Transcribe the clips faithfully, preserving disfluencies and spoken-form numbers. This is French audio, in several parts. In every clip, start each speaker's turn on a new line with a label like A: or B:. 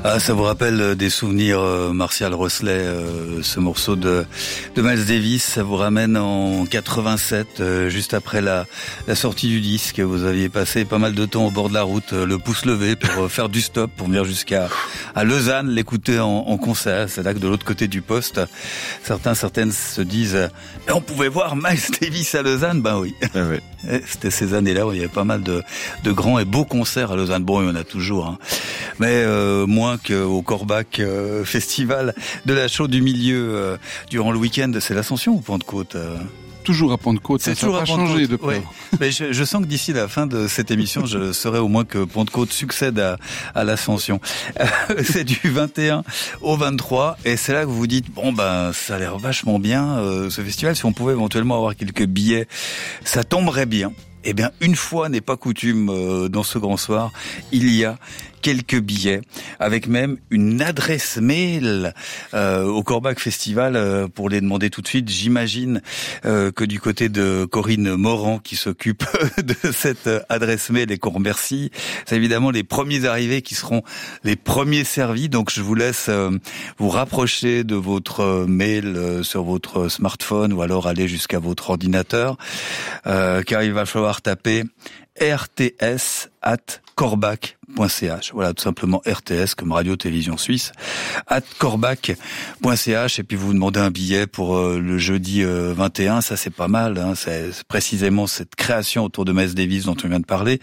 A: Ah, ça vous rappelle des souvenirs, euh, Martial Rosselet, euh, ce morceau de, de Miles Davis, ça vous ramène en quatre-vingt-sept, euh, juste après la, la sortie du disque. Vous aviez passé pas mal de temps au bord de la route, euh, le pouce levé pour euh, faire du stop, pour venir jusqu'à à Lausanne, l'écouter en, en concert. C'est là que de l'autre côté du poste, certains, certaines se disent eh, on pouvait voir Miles Davis à Lausanne. Ben oui.
B: Ah ouais.
A: C'était ces années-là où il y avait pas mal de, de grands et beaux concerts à Lausanne. Bon, il y en a toujours, hein. Mais euh, moins qu'au Corbach euh, Festival de la Chaux du Milieu euh, durant le week-end. C'est l'Ascension ou Pentecôte euh
B: Toujours à Pentecôte,
A: c'est
B: ça n'a pas changé depuis.
A: Ouais. Mais je, je sens que d'ici la fin de cette émission, je saurai au moins que Pentecôte succède à, à l'Ascension. Euh, c'est du vingt et un au vingt-trois, et c'est là que vous vous dites bon ben ça a l'air vachement bien euh, ce festival. Si on pouvait éventuellement avoir quelques billets, ça tomberait bien. Eh bien, une fois n'est pas coutume euh, dans ce grand soir, il y a quelques billets, avec même une adresse mail euh, au Corbach Festival euh, pour les demander tout de suite. J'imagine euh, que du côté de Corinne Morand qui s'occupe de cette adresse mail et qu'on remercie, c'est évidemment les premiers arrivés qui seront les premiers servis. Donc je vous laisse euh, vous rapprocher de votre mail euh, sur votre smartphone ou alors aller jusqu'à votre ordinateur, euh, car il va falloir taper r t s arobase corbach point c h. Voilà, tout simplement R T S comme Radio Télévision Suisse, arobase corbach point c h, et puis vous demandez un billet pour euh, le jeudi euh, vingt et un. Ça, c'est pas mal, hein. C'est, c'est précisément cette création autour de Miles Davis dont on vient de parler,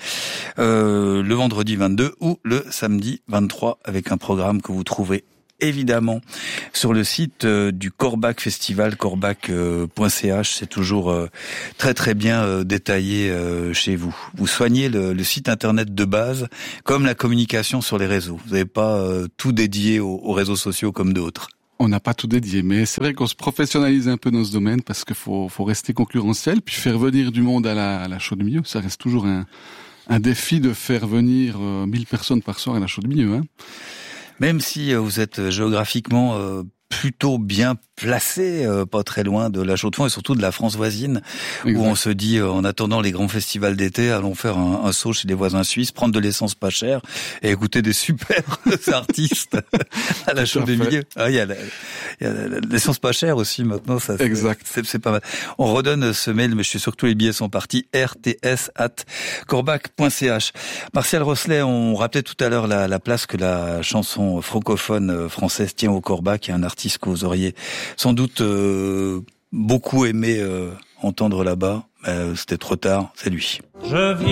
A: euh, le vendredi vingt-deux ou le samedi vingt-trois, avec un programme que vous trouvez évidemment sur le site euh, du Corbach Festival, corbach point c h. C'est toujours euh, très très bien euh, détaillé euh, chez vous. Vous soignez le, le site internet de base comme la communication sur les réseaux. Vous n'avez pas euh, tout dédié aux, aux réseaux sociaux comme d'autres.
B: On n'a pas tout dédié, mais c'est vrai qu'on se professionnalise un peu dans ce domaine parce qu'il faut, faut rester concurrentiel, puis faire venir du monde à la, à la Chaux du Milieu. Ça reste toujours un, un défi de faire venir euh, mille personnes par soir à la Chaux du Milieu, hein.
A: Même si vous êtes géographiquement euh, plutôt bien placé, euh, pas très loin de la Chaux-de-Fonds et surtout de la France voisine, exact, où on se dit, euh, en attendant les grands festivals d'été, allons faire un, un saut chez les voisins suisses, prendre de l'essence pas chère et écouter des super artistes à la Chaux du Milieu. Ah, il y a, la, il y a l'essence pas chère aussi maintenant, ça. C'est,
B: exact.
A: C'est, c'est pas mal. On redonne ce mail, mais je suis sûr que tous les billets sont partis. r t s arobase corbach point c h. Martial Rosselet, on rappelait tout à l'heure la, la place que la chanson francophone française tient au Corbach. Il y a un artiste que vous auriez sans doute euh, beaucoup aimé euh, entendre là-bas, mais c'était trop tard, c'est lui. Je